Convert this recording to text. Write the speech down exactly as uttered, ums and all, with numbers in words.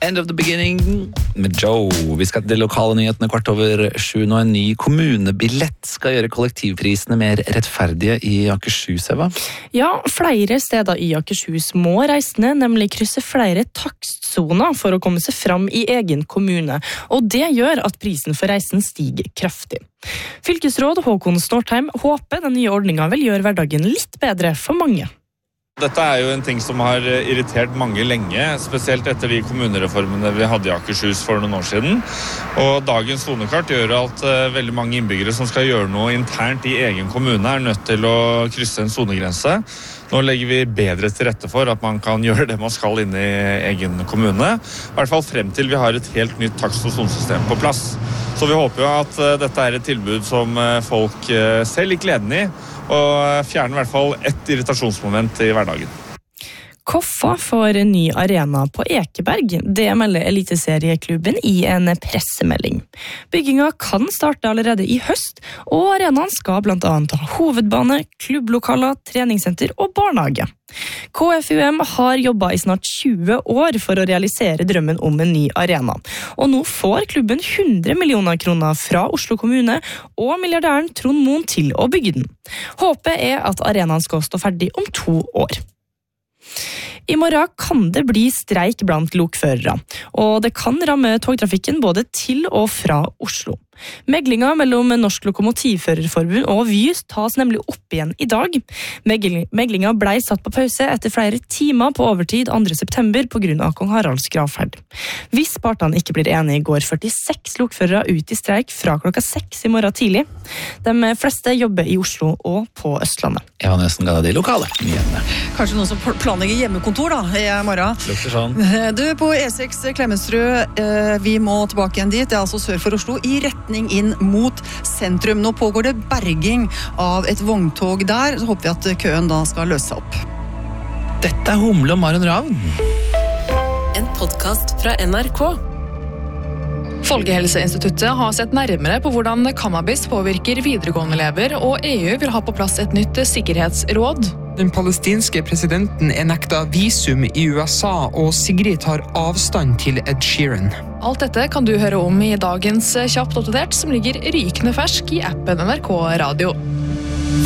End of the Beginning med Joe. Vi skal til de lokale nyhetene kvart over sju. Nå en ny kommunebillett skal gjøre kollektivprisene mer rettferdige i Akershus, Eva. Ja, flere steder i Akershus må reisende nemlig krysse flere takstzoner for å komme seg fram i egen kommune, og det gjør at prisen for reisen stiger kraftig. Fylkesråd Håkon Snortheim håper den nye ordningen vil gjøre hverdagen litt bedre for mange. Dette er jo en ting som har irritert mange lenge, spesielt etter de kommunereformene vi hadde i Akershus for noen år siden. Og dagens zonekart gjør at uh, veldig mange innbyggere som skal gjøre noe internt i egen kommune er nødt til å krysse en zonegrense. Nå legger vi bedre til rette for at man kan gjøre det man skal inne i egen kommune. I hvert fall frem til vi har et helt nytt takst- og zonesystem på plass. Så vi håper jo at uh, dette er et tilbud som uh, folk uh, ser litt gleden i, og fjerner i hvert fall ett irritasjonsmoment i hverdagen. Koffa får en ny arena på Ekeberg. Det melder Eliteserieklubben i en pressemelding. Bygginga kan starte allerede i høst, og arenaen skal blant annet ha hovedbane, klubblokaler, treningssenter og barnehage. K F U M har jobbet i snart tjue år for å realisere drømmen om en ny arena. Og nå får klubben hundre millioner kroner fra Oslo kommune og milliardæren Trond Mohn til å bygge den. Håpet er at arenaen skal stå ferdig om to år. I morgen kan det bli streik blant lokførere, og det kan ramme togtrafikken både til og fra Oslo. Meglinga mellom Norsk Lokomotivførerforbund og Vy tas nemlig opp igjen i dag. Meglinga ble satt på pause etter flere timer på overtid andre september på grunn av kong Haralds gravferd. Hvis partene ikke blir enige, går førtiseks lokførere ut i streik fra klokka seks i morgen tidlig. De fleste jobber i Oslo og på Østlandet. Jeg var nesten glad av de lokale nyhetene. Kanskje noen som planlegger hjemmekontor da, i morgen. Lukter sånn. Du, på E seks Klemetsrud, vi må tilbake igjen dit. Det er altså sør for Oslo, i retning inn mot sentrum. Nå pågår det berging av et vogntog der, så håper vi at køen da skal løse seg opp. Dette er Humle og Maren Ravn. En podcast fra N R K. Folkehelseinstituttet har sett nærmere på hvordan cannabis påvirker videregående elever, og E U vil ha på plass et nytt sikkerhetsråd. Den palestinske presidenten er nekta visum i U S A, og Sigrid tar avstand til Ed Sheeran. Alt dette kan du høre om i dagens Kjapt oppdatert, som ligger rykende fersk i appen N R K Radio.